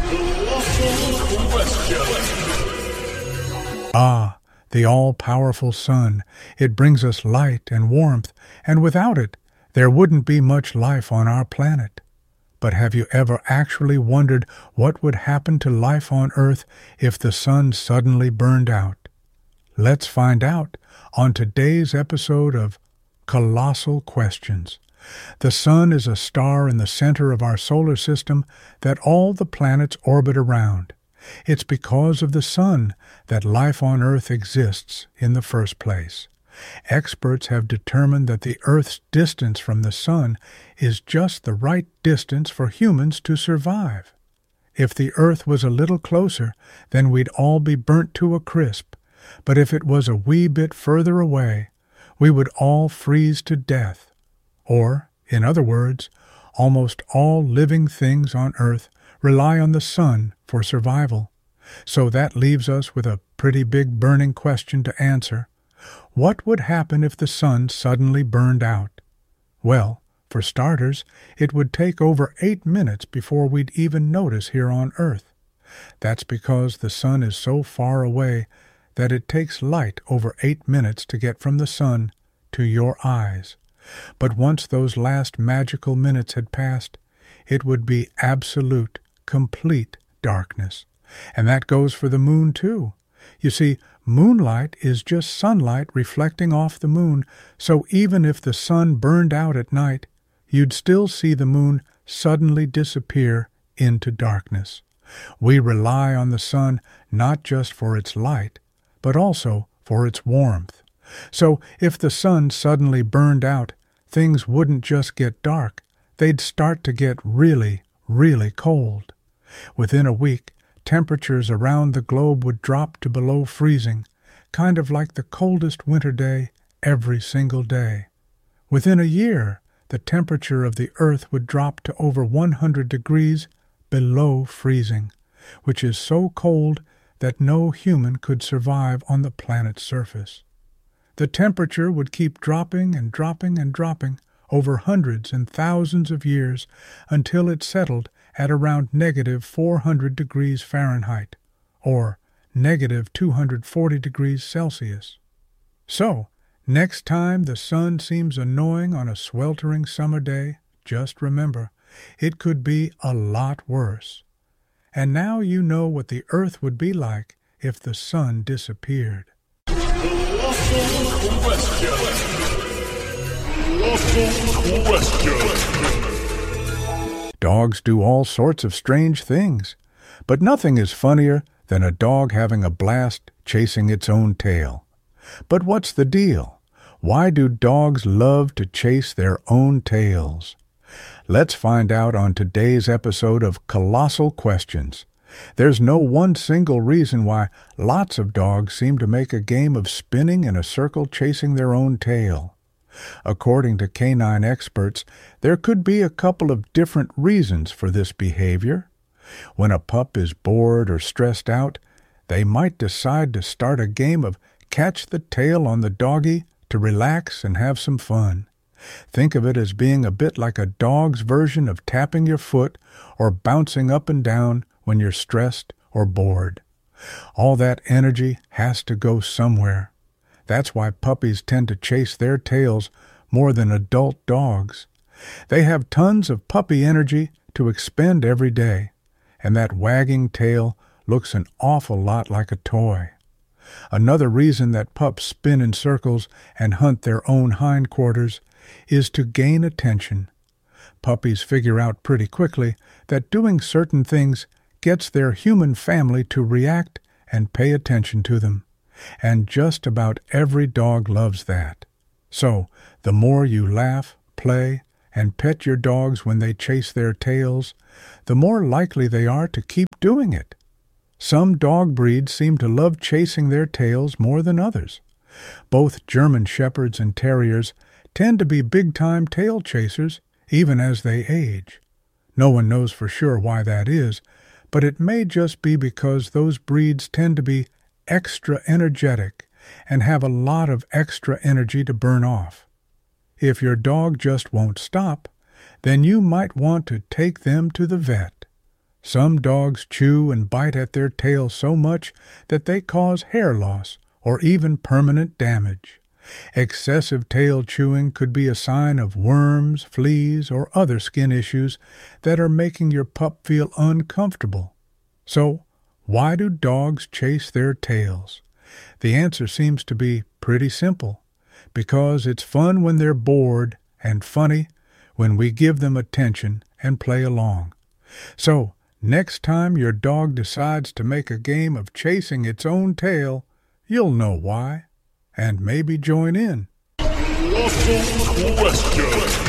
Colossal question. Ah, the all-powerful sun. It brings us light and warmth, and without it, there wouldn't be much life on our planet. But have you ever actually wondered what would happen to life on Earth if the sun suddenly burned out? Let's find out on today's episode of Colossal Questions. The sun is a star in the center of our solar system that all the planets orbit around. It's because of the sun that life on Earth exists in the first place. Experts have determined that the Earth's distance from the sun is just the right distance for humans to survive. If the Earth was a little closer, then we'd all be burnt to a crisp. But if it was a wee bit further away, we would all freeze to death. Or, in other words, almost all living things on Earth rely on the sun for survival. So that leaves us with a pretty big burning question to answer. What would happen if the sun suddenly burned out? Well, for starters, it would take over 8 minutes before we'd even notice here on Earth. That's because the sun is so far away that it takes light over 8 minutes to get from the sun to your eyes. But once those last magical minutes had passed, it would be absolute, complete darkness. And that goes for the moon, too. You see, moonlight is just sunlight reflecting off the moon, so even if the sun burned out at night, you'd still see the moon suddenly disappear into darkness. We rely on the sun not just for its light, but also for its warmth. So if the sun suddenly burned out, things wouldn't just get dark, they'd start to get really, really cold. Within a week, temperatures around the globe would drop to below freezing, kind of like the coldest winter day every single day. Within a year, the temperature of the Earth would drop to over 100 degrees below freezing, which is so cold that no human could survive on the planet's surface. The temperature would keep dropping and dropping and dropping over hundreds and thousands of years until it settled at around negative 400 degrees Fahrenheit, or negative 240 degrees Celsius. So, next time the sun seems annoying on a sweltering summer day, just remember, it could be a lot worse. And now you know what the Earth would be like if the sun disappeared. Colossal question. Dogs do all sorts of strange things, but nothing is funnier than a dog having a blast chasing its own tail. But what's the deal? Why do dogs love to chase their own tails? Let's find out on today's episode of Colossal Questions. There's no one single reason why lots of dogs seem to make a game of spinning in a circle chasing their own tail. According to canine experts, there could be a couple of different reasons for this behavior. When a pup is bored or stressed out, they might decide to start a game of catch the tail on the doggy to relax and have some fun. Think of it as being a bit like a dog's version of tapping your foot or bouncing up and down when you're stressed or bored. All that energy has to go somewhere. That's why puppies tend to chase their tails more than adult dogs. They have tons of puppy energy to expend every day, and that wagging tail looks an awful lot like a toy. Another reason that pups spin in circles and hunt their own hindquarters is to gain attention. Puppies figure out pretty quickly that doing certain things gets their human family to react and pay attention to them. And just about every dog loves that. So, the more you laugh, play, and pet your dogs when they chase their tails, the more likely they are to keep doing it. Some dog breeds seem to love chasing their tails more than others. Both German Shepherds and Terriers tend to be big-time tail chasers, even as they age. No one knows for sure why that is, but it may just be because those breeds tend to be extra energetic and have a lot of extra energy to burn off. If your dog just won't stop, then you might want to take them to the vet. Some dogs chew and bite at their tail so much that they cause hair loss or even permanent damage. Excessive tail chewing could be a sign of worms, fleas, or other skin issues that are making your pup feel uncomfortable. So, why do dogs chase their tails? The answer seems to be pretty simple. Because it's fun when they're bored and funny when we give them attention and play along. So, next time your dog decides to make a game of chasing its own tail, you'll know why, and maybe join in. Awesome question.